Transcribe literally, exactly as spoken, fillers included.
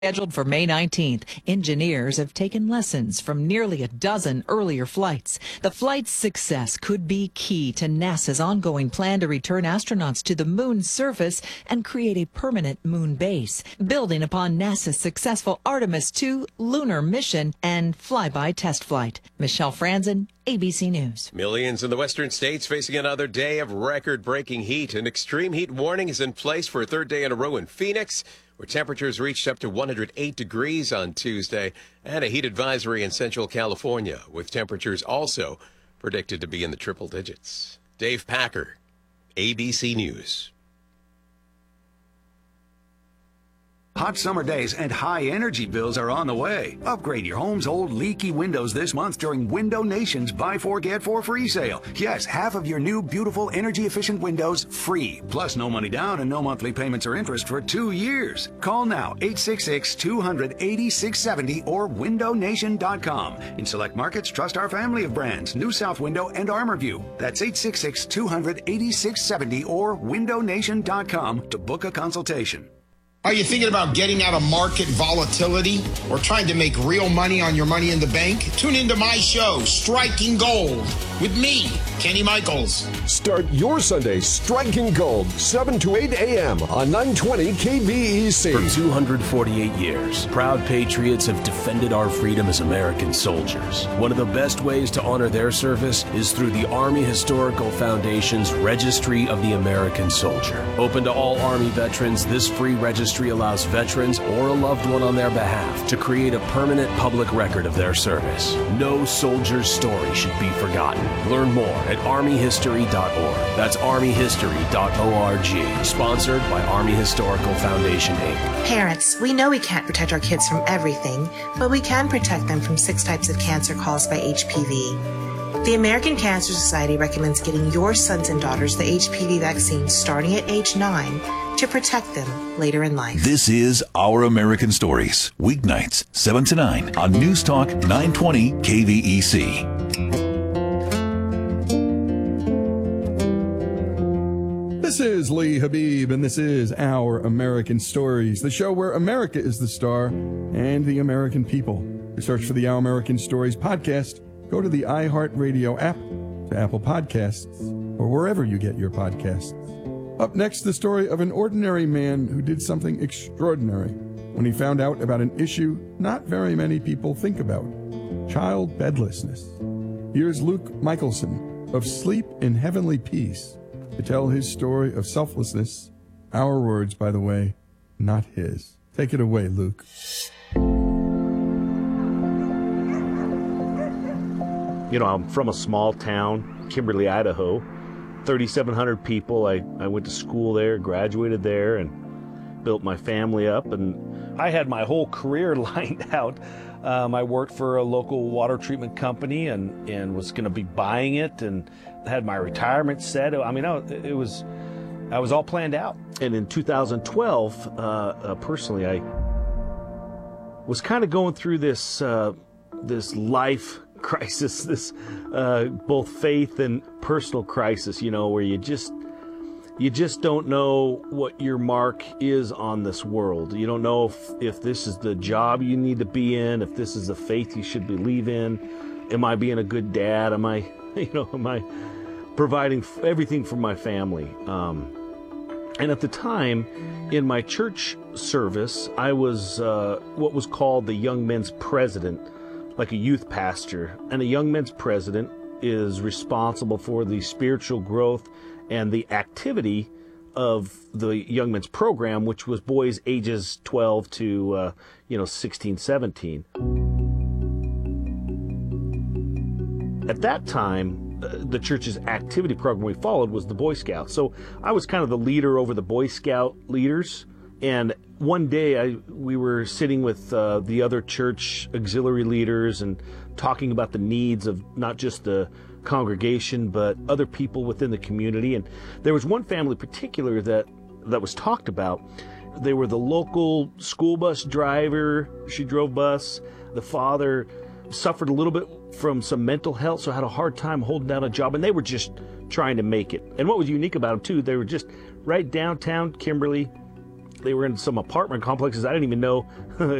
Scheduled for May nineteenth, engineers have taken lessons from nearly a dozen earlier flights. The flight's success could be key to NASA's ongoing plan to return astronauts to the moon's surface and create a permanent moon base, building upon NASA's successful Artemis two lunar mission and flyby test flight. Michelle Franzen, A B C News. Millions in the western states facing another day of record-breaking heat. An extreme heat warning is in place for a third day in a row in Phoenix, where temperatures reached up to one hundred eight degrees on Tuesday, and a heat advisory in Central California, with temperatures also predicted to be in the triple digits. Dave Packer, A B C News. Hot summer days and high energy bills are on the way. Upgrade your home's old leaky windows this month during Window Nation's Buy Four Get Four free sale. Yes, half of your new beautiful energy efficient windows free. Plus no money down and no monthly payments or interest for two years. Call now eight six six, two hundred, eighty-six seventy or window nation dot com. In select markets, trust our family of brands, New South Window and ArmorView. That's eight six six, two hundred, eighty-six seventy or window nation dot com to book a consultation. Are you thinking about getting out of market volatility or trying to make real money on your money in the bank? Tune into my show, Striking Gold, with me, Kenny Michaels. Start your Sunday striking gold, seven to eight a.m. on nine twenty K V E C. For two hundred forty-eight years, proud patriots have defended our freedom as American soldiers. One of the best ways to honor their service is through the Army Historical Foundation's Registry of the American Soldier. Open to all Army veterans, this free registry allows veterans or a loved one on their behalf to create a permanent public record of their service. No soldier's story should be forgotten. Learn more at army history dot org. That's army history dot org. Sponsored by Army Historical Foundation, Incorporated. Parents, we know we can't protect our kids from everything, but we can protect them from six types of cancer caused by H P V. The American Cancer Society recommends getting your sons and daughters the H P V vaccine starting at age nine to protect them later in life. This is Our American Stories, weeknights, seven to nine on News Talk nine twenty K V E C. This is Lee Habib, and this is Our American Stories, the show where America is the star and the American people. To search for the Our American Stories podcast, go to the iHeartRadio app, to Apple Podcasts, or wherever you get your podcasts. Up next, the story of an ordinary man who did something extraordinary when he found out about an issue not very many people think about: child bedlessness. Here's Luke Michelson of Sleep in Heavenly Peace to tell his story of selflessness. Our words, by the way, not his. Take it away, Luke. You know, I'm from a small town, Kimberly, Idaho. thirty-seven hundred people. I, I went to school there, graduated there, and built my family up. And I had my whole career lined out. Um, I worked for a local water treatment company and, and was going to be buying it, and had my retirement set. I mean, I, it was, I was all planned out. And in two thousand twelve, uh, uh, personally, I was kind of going through this, uh, this life crisis, this uh, both faith and personal crisis, you know, where you just you just don't know what your mark is on this world. You don't know if, if this is the job you need to be in, if this is the faith you should believe in. Am I being a good dad? Am I, you know, am I providing everything for my family? Um, and at the time, in my church service, I was uh, what was called the young men's president, like a youth pastor. And a young men's president is responsible for the spiritual growth and the activity of the young men's program, which was boys ages twelve to, uh, you know, sixteen, seventeen. At that time, uh, the church's activity program we followed was the Boy Scouts. So I was kind of the leader over the Boy Scout leaders. And one day I, we were sitting with uh, the other church auxiliary leaders and talking about the needs of not just the congregation, but other people within the community. And there was one family in particular that, that was talked about. They were the local school bus driver. She drove bus. The father suffered a little bit from some mental health, so had a hard time holding down a job. And they were just trying to make it. And what was unique about them, too, they were just right downtown Kimberly, They were in some apartment complexes I didn't even know